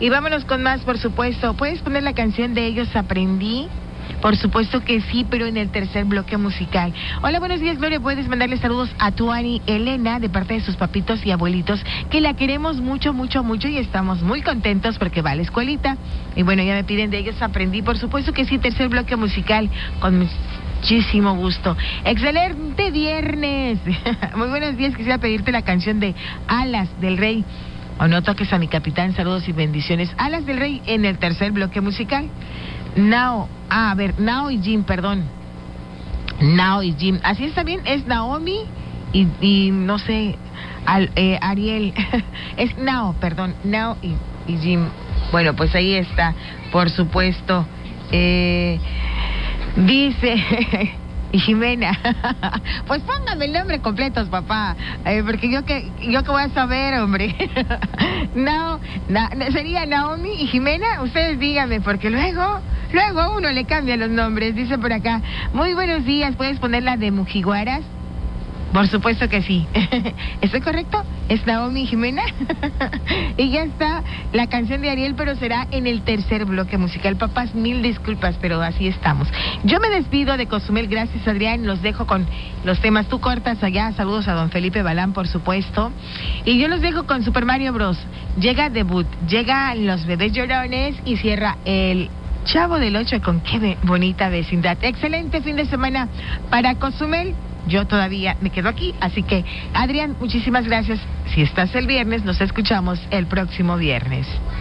Y vámonos con más, por supuesto. ¿Puedes poner la canción de Ellos Aprendí? Por supuesto que sí, pero en el tercer bloque musical. Hola, buenos días, Gloria. Puedes mandarle saludos a tu Ani Elena de parte de sus papitos y abuelitos, que la queremos mucho, mucho, mucho y estamos muy contentos porque va a la escuelita. Y bueno, ya me piden de Ellos Aprendí. Por supuesto que sí, tercer bloque musical con muchísimo gusto. Excelente viernes. Muy buenos días. Quisiera pedirte la canción de Alas del Rey. O no toques a mi capitán. Saludos y bendiciones. Alas del Rey en el tercer bloque musical. Nao y Jim, perdón. Nao y Jim. Así está bien, es Naomi y no sé, Ariel. Es Nao, perdón, Nao y Jim. Bueno, pues ahí está, por supuesto. Dice y Jimena. Pues póngame el nombre completo, papá, porque yo que voy a saber, hombre. Sería Naomi y Jimena. Ustedes díganme, porque luego uno le cambia los nombres. Dice por acá, muy buenos días, ¿puedes poner la de Mujiguaras? Por supuesto que sí. ¿Estoy correcto? ¿Es Naomi y Jimena? Y ya está la canción de Ariel, pero será en el tercer bloque musical. Papás, mil disculpas, pero así estamos. Yo me despido de Cozumel, gracias Adrián. Los dejo con los temas. Tú cortas allá. Saludos a don Felipe Balán, por supuesto. Y yo los dejo con Super Mario Bros. Llega debut, llega Los Bebés Llorones y cierra el Chavo del Ocho con qué bonita vecindad. Excelente fin de semana para Cozumel. Yo todavía me quedo aquí, así que Adrián, muchísimas gracias. Si estás el viernes, nos escuchamos el próximo viernes.